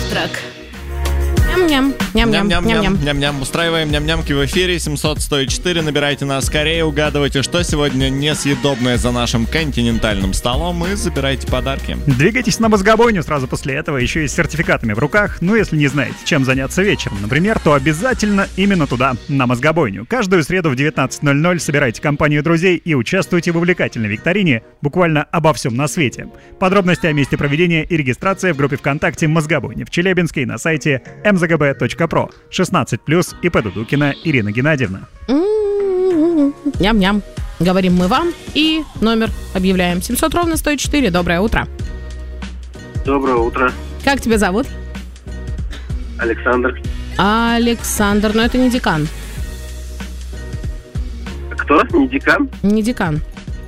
завтрак. Ням-ням, ням-ням, ням-ням. Ням-ням. Устраиваем ням-нямки в эфире. 700-104. Набирайте нас скорее, угадывайте, что сегодня несъедобное за нашим континентальным столом, и забирайте подарки. Двигайтесь на мозгобойню сразу после этого, еще и с сертификатами в руках. Ну, если не знаете, чем заняться вечером, например, то обязательно именно туда, на мозгобойню. Каждую среду в 19:00 собирайте компанию друзей и участвуйте в увлекательной викторине буквально обо всем на свете. Подробности о месте проведения и регистрации в группе ВКонтакте «Мозгобойня» в Челябинске и на сайте mzgb.pro. 16+, ИП Дудукина Ирина Геннадьевна. Ням-ням. Говорим мы вам и номер объявляем. 700-104. Доброе утро. Доброе утро. Как тебя зовут? Александр. Александр, но это не декан. Кто? Не декан? Не декан.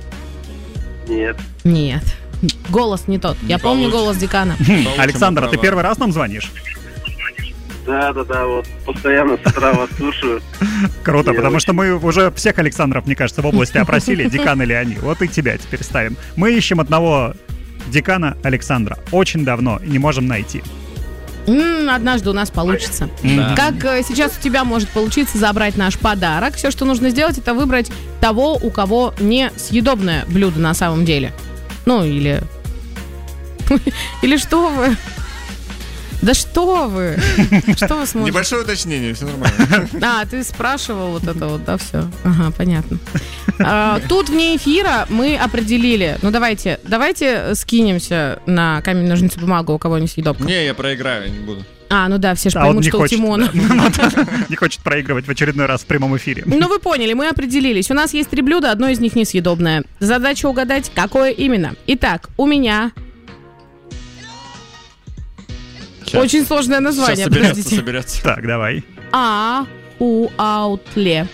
Нет. Голос не тот. Я помню голос декана. Александр, а ты первый раз нам звонишь? Да, вот постоянно с утра вас слушаю. Круто, потому что мы уже всех Александров, мне кажется, в области опросили, деканы ли они. Вот и тебя теперь ставим. Мы ищем одного декана Александра очень давно и не можем найти. Однажды у нас получится. Да. Как сейчас у тебя может получиться забрать наш подарок? Все, что нужно сделать, это выбрать того, у кого не съедобное блюдо на самом деле. Ну, или... Или что вы? Да что вы? Что вы смотрите? Небольшое уточнение, все нормально. Ты спрашивал вот это вот, да, все. Ага, понятно. Тут вне эфира мы определили. Ну, давайте скинемся на камень, ножницы, бумагу, у кого не съедобка. Не, я проиграю, я не буду. Ну да, все же поймут, что у Тимона. Не хочет проигрывать в очередной раз в прямом эфире. Ну, вы поняли, мы определились. У нас есть 3 блюда, одно из них несъедобное. Задача угадать, какое именно. Итак, у меня... Сейчас. Очень сложное название, Сейчас соберется. Так, давай. Ахуаутле.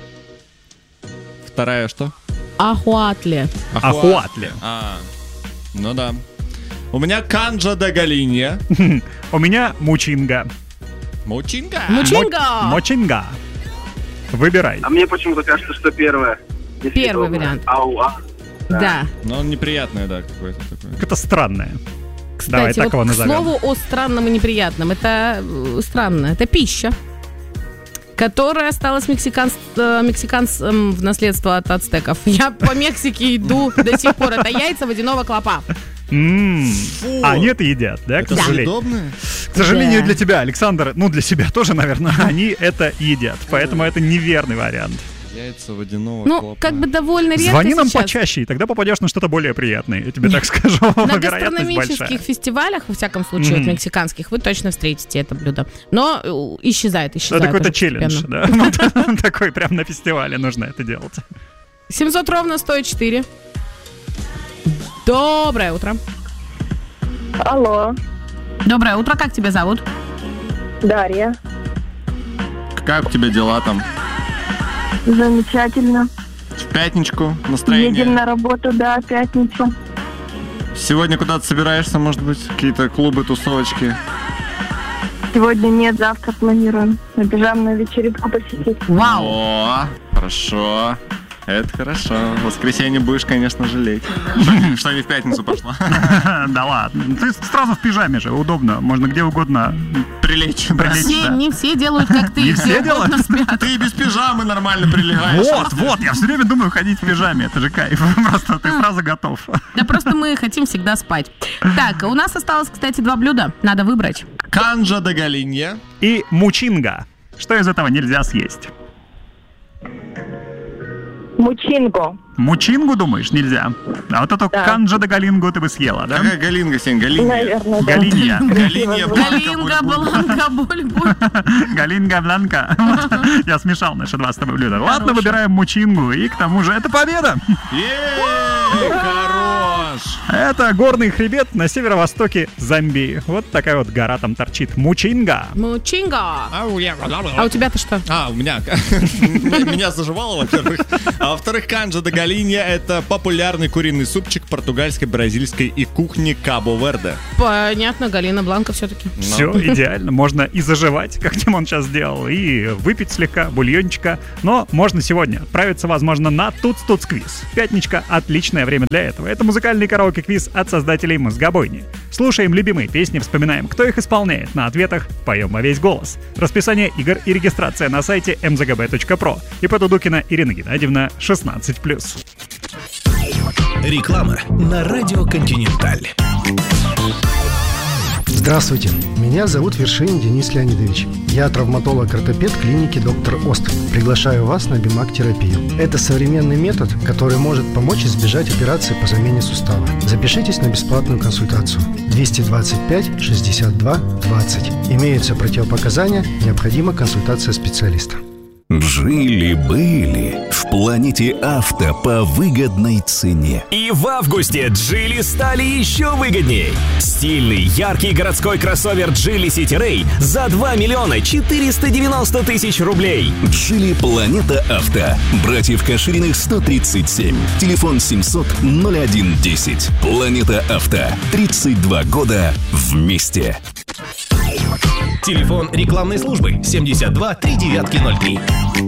Вторая что? Ахуатле. Ахуатле. Ну да. У меня канджа де галинья. У меня мучинга. Мучинга. Мочинга. Выбирай. А мне почему-то кажется, что первое. Первый вариант. Да. Но он неприятный, да, какой-то такой. Это странное. Давай Кстати, так его вот к назовем. слову о странном и неприятном. Это странно. Это пища, которая осталась мексиканцам в наследство от ацтеков. Я по Мексике иду до сих пор. Это яйца водяного клопа. Они это едят, да? Это съедобное? К сожалению, Да. для тебя, Александр, для себя тоже, наверное, они это едят. Поэтому это неверный вариант. Яйца водяного Ну, клопа. как бы довольно редко Звони нам сейчас. почаще, и тогда попадешь на что-то более приятное. Я тебе так скажу. На Вероятность гастрономических большая. фестивалях, во всяком случае, вот мексиканских, вы точно встретите это блюдо. Но исчезает Это какой-то уже челлендж, постепенно. да? Такой прям на фестивале нужно это делать. 700-104. Доброе утро. Алло, Доброе утро, как тебя зовут? Дарья. Как у тебя дела там? Замечательно. В пятничку настроение? Едем на работу, да, пятницу. Сегодня куда-то собираешься, может быть? Какие-то клубы, тусовочки? Сегодня нет, завтра планируем. Набежим на вечеринку посетить. Вау. О, хорошо. Это хорошо. В воскресенье будешь, конечно, жалеть, что не в пятницу пошла. Да ладно. Ты сразу в пижаме же, удобно. Можно где угодно Прилечь. Не все делают, как ты. Не все угодно спят. Ты и без пижамы нормально прилегаешь. Вот, я все время думаю ходить в пижаме, это же кайф. Просто ты сразу готов. Да просто мы хотим всегда спать. Так, у нас осталось, кстати, 2 блюда. Надо выбрать. Канджа де галинья. И мучинга. Что из этого нельзя съесть? Мучинго. Мучингу, думаешь, нельзя? А вот эту Да. канджа де галингу ты бы съела, да? Какая галинга, Сень? Галинья. Наверное, да. Галинья. Галинья, Галинга, Бланка, Буль-Буль. Галинга, Бланка. Я смешал наши 2 с тобой блюда. Ладно, выбираем мучингу. И к тому же это победа. Хорош. Это горный хребет на северо-востоке Замбии. Вот такая вот гора там торчит. Мучинга. Мучинго. А у тебя-то что? У меня. Меня заживало, во-первых. А во-вторых, канджа де галинья — это популярный куриный супчик португальской, бразильской и кухни Кабо-Верде. Понятно, Галина Бланка все-таки. Все идеально. Можно и заживать, как Тимон сейчас сделал, и выпить слегка бульончика. Но можно сегодня отправиться, возможно, на Туц-Туц-Квиз. Пятничка — отличное время для этого. Это музыкальный или караоке-квиз от создателей Мозгобойни. Слушаем любимые песни, вспоминаем, кто их исполняет. На ответах поем во весь голос. Расписание игр и регистрация на сайте mzgb.pro. И Дудукина Ирина Геннадьевна, 16+. Реклама на радио «Континенталь». Здравствуйте, меня зовут Вершинин Денис Леонидович. Я травматолог-ортопед клиники «Доктор Ост». Приглашаю вас на бимак-терапию. Это современный метод, который может помочь избежать операции по замене сустава. Запишитесь на бесплатную консультацию. 225 62 20. Имеются противопоказания, необходима консультация специалиста. Жили-были в Планете Авто по выгодной цене. И в августе Geely стали еще выгодней. Стильный, яркий городской кроссовер Geely City Ray за 2 миллиона 490 тысяч рублей. Geely Планета Авто. Братьев Кашириных 137. Телефон 700 01 10. Планета Авто. 32 года вместе. Телефон рекламной службы 72 3903.